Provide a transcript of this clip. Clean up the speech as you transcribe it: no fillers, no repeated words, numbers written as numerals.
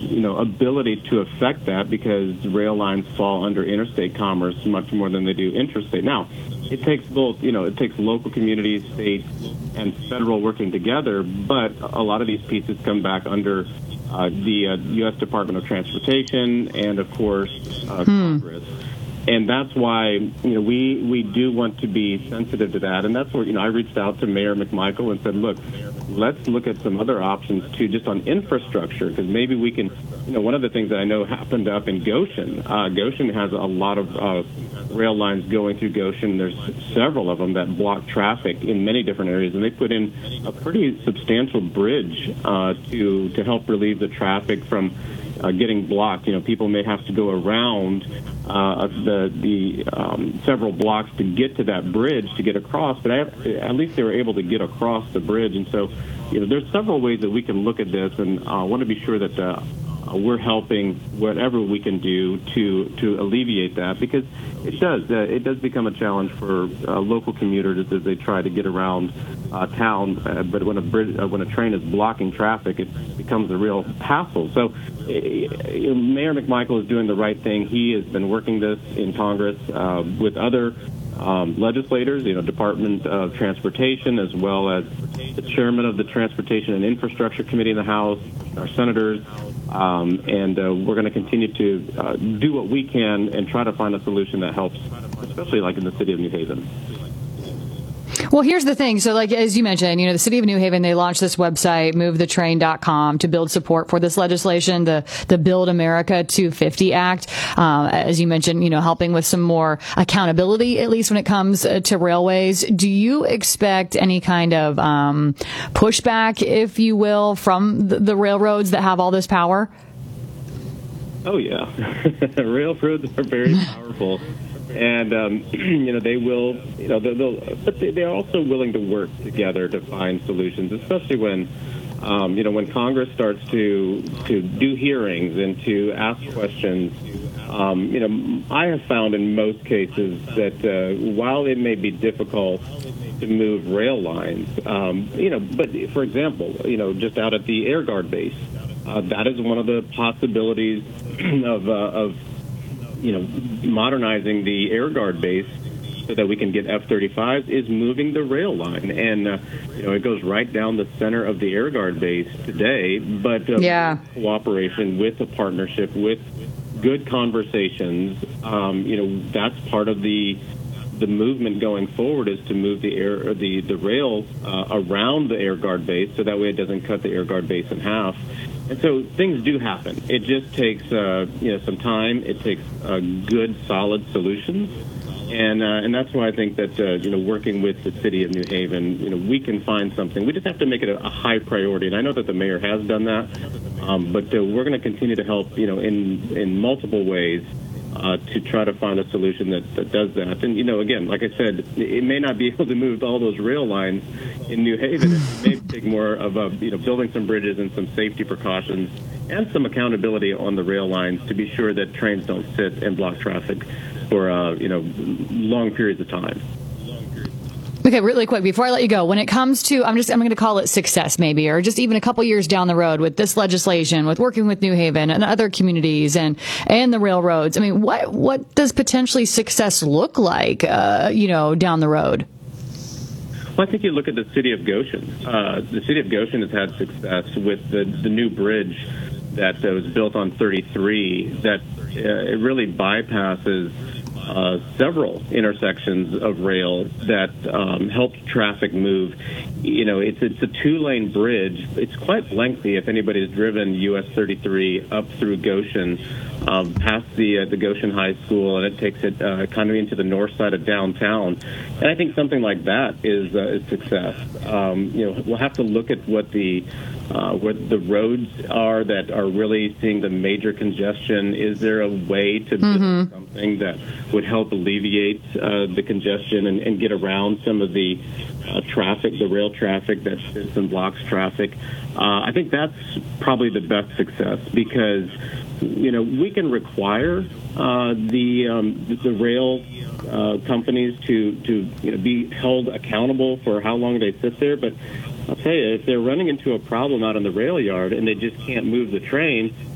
ability to affect that because rail lines fall under interstate commerce much more than they do interstate. Now, it takes both, it takes local communities, state, and federal working together, but a lot of these pieces come back under the U.S. Department of Transportation and, of course, Congress. And that's why, we do want to be sensitive to that. And that's where, I reached out to Mayor McMichael and said, look, let's look at some other options, too, just on infrastructure, because maybe we can, one of the things that I know happened up in Goshen, Goshen has a lot of rail lines going through Goshen. There's several of them that block traffic in many different areas, and they put in a pretty substantial bridge to help relieve the traffic from getting blocked. People may have to go around the several blocks to get to that bridge to get across, but at least they were able to get across the bridge. And so, there's several ways that we can look at this, and I want to be sure that we're helping whatever we can do to alleviate that, because it does become a challenge for local commuters as they try to get around town. But when a train is blocking traffic, it becomes a real hassle. So Mayor McMichael is doing the right thing. He has been working this in Congress with other legislators, Department of Transportation, as well as the chairman of the Transportation and Infrastructure Committee in the House, our senators, and we're going to continue to do what we can and try to find a solution that helps, especially like in the city of New Haven. Well, here's the thing. So, as you mentioned, the city of New Haven, they launched this website, movethetrain.com, to build support for this legislation, the Build America 250 Act. As you mentioned, helping with some more accountability, at least when it comes to railways. Do you expect any kind of pushback, if you will, from the railroads that have all this power? Oh, yeah. Railroads are very powerful. And, they will, but they're also willing to work together to find solutions, especially when, when Congress starts to do hearings and to ask questions. I have found in most cases that while it may be difficult to move rail lines, but for example, just out at the Air Guard base, that is one of the possibilities of modernizing the Air Guard base so that we can get F-35s is moving the rail line. And, it goes right down the center of the Air Guard base today, but cooperation with a partnership, with good conversations, that's part of the movement going forward is to move the rail around the Air Guard base so that way it doesn't cut the Air Guard base in half. And so things do happen. It just takes some time. It takes good, solid solutions, and that's why I think that working with the city of New Haven, we can find something. We just have to make it a high priority. And I know that the mayor has done that, but we're going to continue to help in multiple ways to try to find a solution that does that. And, again, like I said, it may not be able to move all those rail lines in New Haven. It may take more of building some bridges and some safety precautions and some accountability on the rail lines to be sure that trains don't sit and block traffic for, long periods of time. Okay, really quick, before I let you go, when it comes to, I'm going to call it success maybe, or just even a couple years down the road with this legislation, with working with New Haven and other communities and the railroads, I mean, what does potentially success look like, down the road? Well, I think you look at the city of Goshen. The city of Goshen has had success with the new bridge that was built on 33 that it really bypasses several intersections of rail that helped traffic move. It's a 2-lane bridge. It's quite lengthy if anybody's driven US 33 up through Goshen, past the Goshen High School, and it takes it kind of into the north side of downtown. And I think something like that is success. We'll have to look at what the roads are that are really seeing the major congestion. Is there a way to build something that would help alleviate the congestion and get around some of the traffic, the rail traffic that sits and blocks traffic? I think that's probably the best success because, we can require the rail companies to be held accountable for how long they sit there, but I'll tell you, if they're running into a problem out in the rail yard and they just can't move the train,